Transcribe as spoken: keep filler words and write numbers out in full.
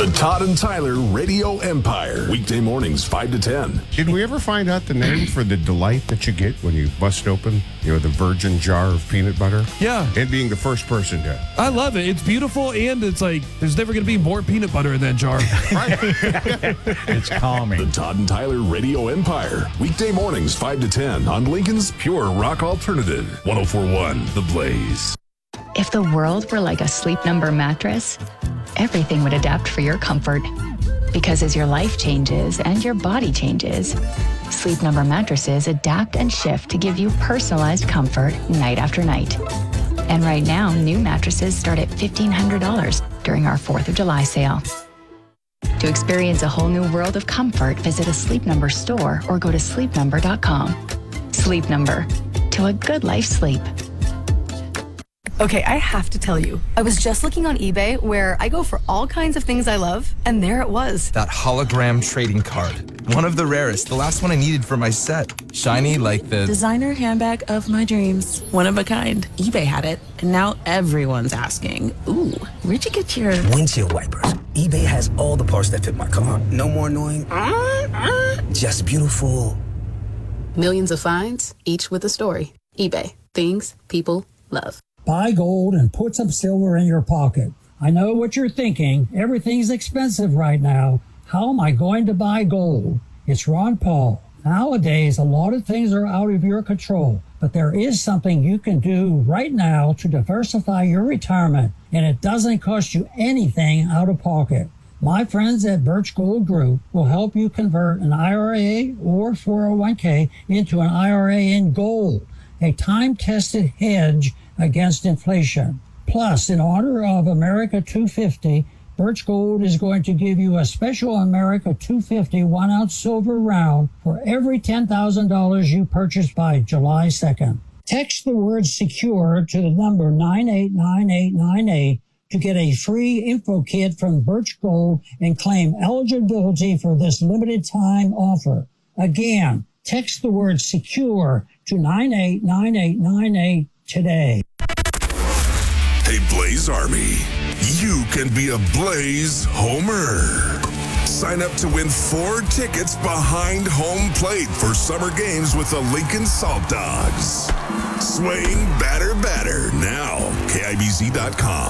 The Todd and Tyler Radio Empire. Weekday mornings, five to ten. Did we ever find out the name for the delight that you get when you bust open, you know, the virgin jar of peanut butter? Yeah. And being the first person to. I love it. It's beautiful, and it's like, there's never going to be more peanut butter in that jar. Right. It's calming. The Todd and Tyler Radio Empire. Weekday mornings, five to ten on Lincoln's Pure Rock Alternative. one oh four point one The Blaze. If the world were like a Sleep Number mattress, everything would adapt for your comfort. Because as your life changes and your body changes, Sleep Number mattresses adapt and shift to give you personalized comfort night after night. And right now, new mattresses start at fifteen hundred dollars during our fourth of July sale. To experience a whole new world of comfort, visit a Sleep Number store or go to sleep number dot com. Sleep Number. To a good life sleep. Okay, I have to tell you, I was just looking on eBay where I go for all kinds of things I love, and there it was. That hologram trading card. One of the rarest, the last one I needed for my set. Shiny like the... designer handbag of my dreams. One of a kind. eBay had it, and now everyone's asking, ooh, where'd you get your... windshield wipers. eBay has all the parts that fit my car. No more annoying... just beautiful. Millions of finds, each with a story. eBay. Things people love. Buy gold and put some silver in your pocket. I know what you're thinking. Everything's expensive right now. How am I going to buy gold? It's Ron Paul. Nowadays, a lot of things are out of your control, but there is something you can do right now to diversify your retirement, and it doesn't cost you anything out of pocket. My friends at Birch Gold Group will help you convert an I R A or four oh one k into an I R A in gold, a time-tested hedge against inflation. Plus, in honor of America two fifty, Birch Gold is going to give you a special America two fifty one-ounce silver round for every ten thousand dollars you purchase by July second. Text the word SECURE to the number nine eight nine eight nine eight to get a free info kit from Birch Gold and claim eligibility for this limited time offer. Again, text the word SECURE to nine eight nine eight nine eight today. Hey, Blaze Army, you can be a Blaze homer. Sign up to win four tickets behind home plate for summer games with the Lincoln Salt Dogs. Swing batter batter now, K I B Z dot com.